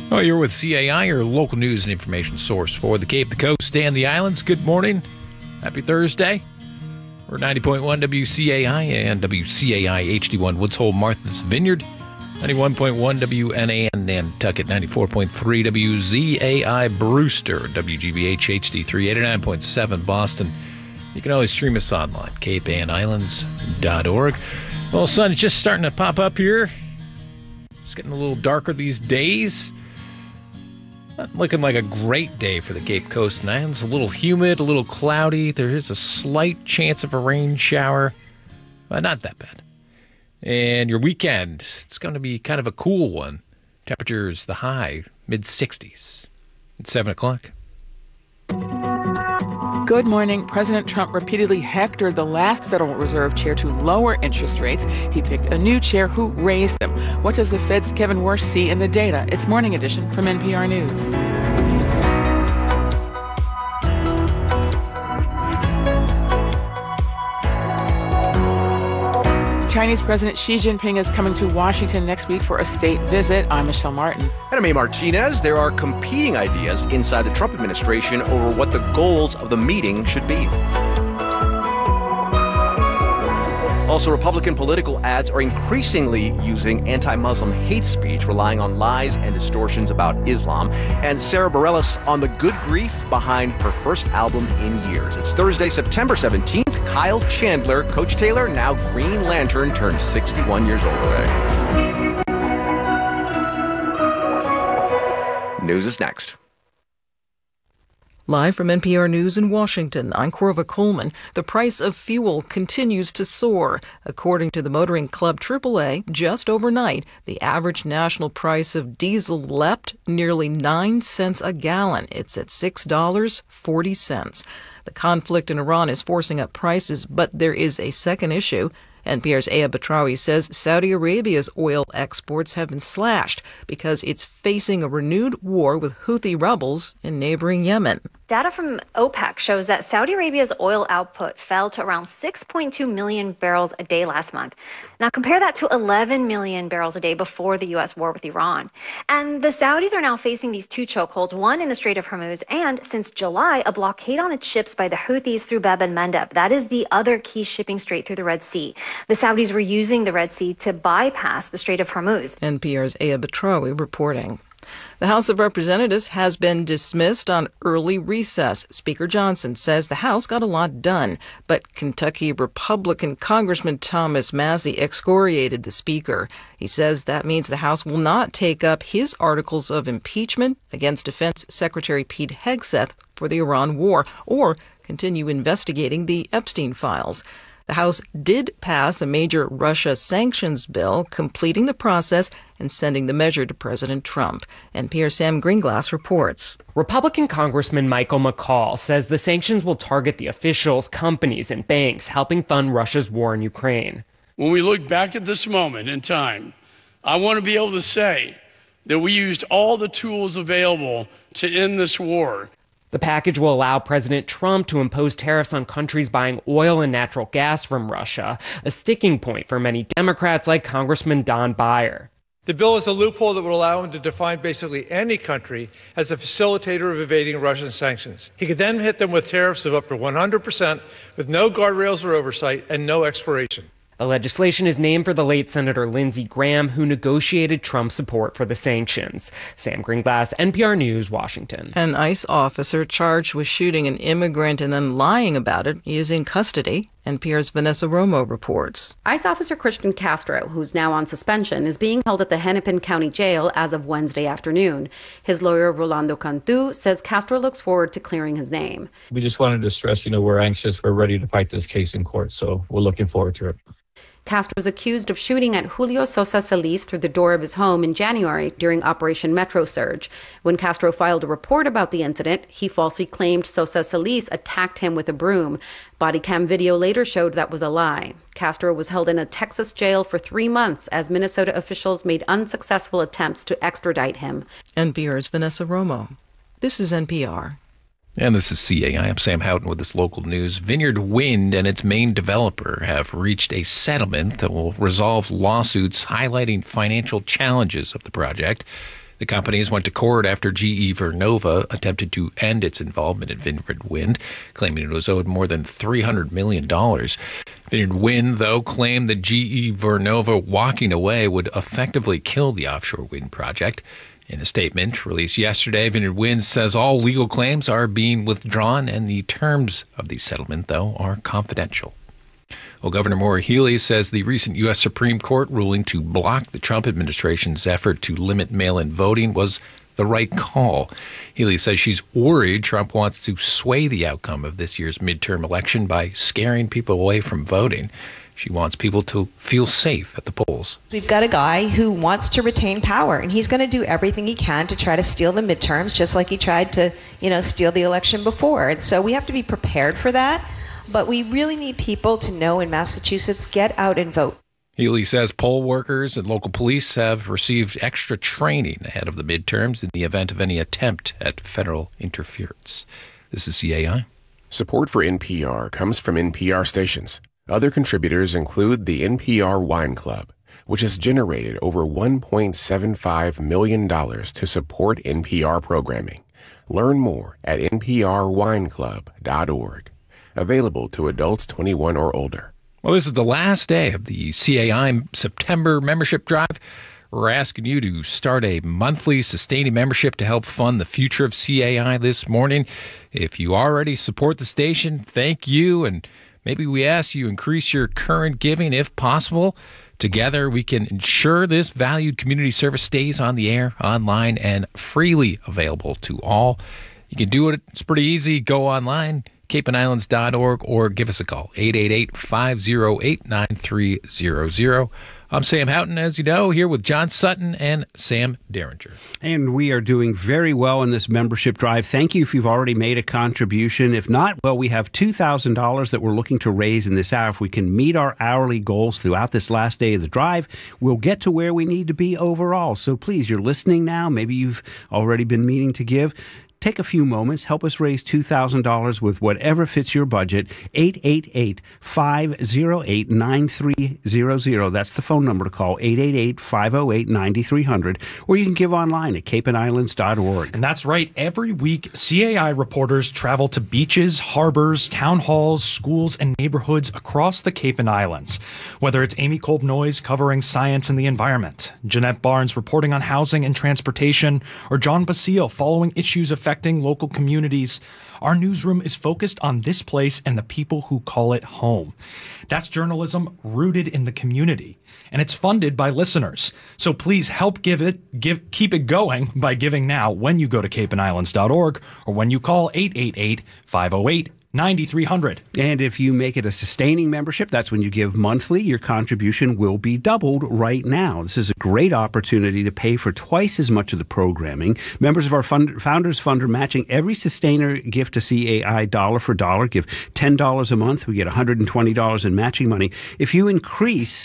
Oh, you're with CAI, your local news and information source for the Cape, the Coast, and the islands. Good morning. Happy Thursday. We're 90.1 WCAI and WCAI HD1 Woods Hole, Martha's Vineyard, 91.1 WNA and Nantucket, 94.3 WZAI Brewster, WGBH HD3, 89.7 Boston. You can always stream us online, capeandislands.org. Well, sun is just starting to pop up here. It's getting a little darker these days. Not looking like a great day for the Cape Coast and Islands. A little humid, a little cloudy. There is a slight chance of a rain shower, but not that bad. And your weekend, it's going to be kind of a cool one. Temperatures, the high, mid-60s at 7 o'clock. Good morning. President Trump repeatedly hectored the last Federal Reserve chair to lower interest rates. He picked a new chair who raised them. What does the Fed's Kevin Warsh see in the data? It's Morning Edition from NPR News. Chinese President Xi Jinping is coming to Washington next week for a state visit. I'm Michelle Martin. And I'm A. Martinez. There are competing ideas inside the Trump administration over what the goals of the meeting should be. Also, Republican political ads are increasingly using anti-Muslim hate speech, relying on lies and distortions about Islam. And Sarah Bareilles on the good grief behind her first album in years. It's Thursday, September 17th. Kyle Chandler, Coach Taylor, now Green Lantern, turned 61 years old today. News is next. Live from NPR News in Washington, I'm Corva Coleman. The price of fuel continues to soar. According to the Motoring Club AAA, just overnight, the average national price of diesel leapt nearly 9 cents a gallon. It's at $6.40. The conflict in Iran is forcing up prices, but there is a second issue. NPR's Aya Batrawi says Saudi Arabia's oil exports have been slashed because it's facing a renewed war with Houthi rebels in neighboring Yemen. Data from OPEC shows that Saudi Arabia's oil output fell to around 6.2 million barrels a day last month. Now compare that to 11 million barrels a day before the U.S. war with Iran. And the Saudis are now facing these two chokeholds, one in the Strait of Hormuz, and since July, a blockade on its ships by the Houthis through Bab el-Mandeb. That is the other key shipping strait through the Red Sea. The Saudis were using the Red Sea to bypass the Strait of Hormuz. NPR's Aya Batrawi reporting. The House of Representatives has been dismissed on early recess. Speaker Johnson says the House got a lot done, but Kentucky Republican Congressman Thomas Massie excoriated the Speaker. He says that means the House will not take up his articles of impeachment against Defense Secretary Pete Hegseth for the Iran war or continue investigating the Epstein files. The House did pass a major Russia sanctions bill, completing the process and sending the measure to President Trump. NPR's Sam Greenglass reports. Republican Congressman Michael McCaul says the sanctions will target the officials, companies, and banks helping fund Russia's war in Ukraine. When we look back at this moment in time, I want to be able to say that we used all the tools available to end this war. The package will allow President Trump to impose tariffs on countries buying oil and natural gas from Russia, a sticking point for many Democrats like Congressman Don Beyer. The bill is a loophole that would allow him to define basically any country as a facilitator of evading Russian sanctions. He could then hit them with tariffs of up to 100% with no guardrails or oversight and no expiration. The legislation is named for the late Senator Lindsey Graham, who negotiated Trump's support for the sanctions. Sam Greenglass, NPR News, Washington. An ICE officer charged with shooting an immigrant and then lying about it is in custody. NPR's Vanessa Romo reports. ICE officer Christian Castro, who's now on suspension, is being held at the Hennepin County Jail as of Wednesday afternoon. His lawyer, Rolando Cantu, says Castro looks forward to clearing his name. We just wanted to stress, we're anxious. We're ready to fight this case in court, so we're looking forward to it. Castro is accused of shooting at Julio Sosa Solis through the door of his home in January during Operation Metro Surge. When Castro filed a report about the incident, he falsely claimed Sosa Solis attacked him with a broom. Body cam video later showed that was a lie. Castro was held in a Texas jail for 3 months as Minnesota officials made unsuccessful attempts to extradite him. NPR's Vanessa Romo. This is NPR. And this is CAI. I'm Sam Houghton with this local news. Vineyard Wind and its main developer have reached a settlement that will resolve lawsuits highlighting financial challenges of the project. The companies went to court after GE Vernova attempted to end its involvement in Vineyard Wind, claiming it was owed more than $300 million. Vineyard Wind, though, claimed that GE Vernova walking away would effectively kill the offshore wind project. In a statement released yesterday, Vineyard Wind says all legal claims are being withdrawn and the terms of the settlement, though, are confidential. Well, Governor Maura Healey says the recent U.S. Supreme Court ruling to block the Trump administration's effort to limit mail-in voting was the right call. Healey says she's worried Trump wants to sway the outcome of this year's midterm election by scaring people away from voting. She wants people to feel safe at the polls. We've got a guy who wants to retain power, and he's going to do everything he can to try to steal the midterms, just like he tried to, steal the election before. And so we have to be prepared for that. But we really need people to know in Massachusetts, get out and vote. Healey says poll workers and local police have received extra training ahead of the midterms in the event of any attempt at federal interference. This is CAI. Support for NPR comes from NPR stations. Other contributors include the NPR Wine Club, which has generated over $1.75 million to support NPR programming. Learn more at nprwineclub.org. Available to adults 21 or older. Well, this is the last day of the CAI September membership drive. We're asking you to start a monthly sustaining membership to help fund the future of CAI this morning. If you already support the station, thank you. And maybe we ask you increase your current giving if possible. Together, we can ensure this valued community service stays on the air, online, and freely available to all. You can do it. It's pretty easy. Go online, capeandislands.org, or give us a call, 888-508-9300. I'm Sam Houghton, as you know, here with John Sutton and Sam Derringer. And we are doing very well in this membership drive. Thank you if you've already made a contribution. If not, well, we have $2,000 that we're looking to raise in this hour. If we can meet our hourly goals throughout this last day of the drive, we'll get to where we need to be overall. So please, you're listening now. Maybe you've already been meaning to give. Take a few moments. Help us raise $2,000 with whatever fits your budget. 888-508-9300. That's the phone number to call, 888-508-9300. Or you can give online at capeandislands.org. And that's right. Every week, CAI reporters travel to beaches, harbors, town halls, schools, and neighborhoods across the Cape and Islands. Whether it's Amy Kolb-Noyes covering science and the environment, Jeanette Barnes reporting on housing and transportation, or John Basile following issues affecting local communities, our newsroom is focused on this place and the people who call it home. That's journalism rooted in the community, and it's funded by listeners. So please help keep it going by giving now when you go to capeandislands.org or when you call 888-508-9300. And if you make it a sustaining membership, that's when you give monthly, your contribution will be doubled right now. This is a great opportunity to pay for twice as much of the programming. Members of our Founders Fund are matching every sustainer gift to CAI dollar for dollar. Give $10 a month, we get $120 in matching money. If you increase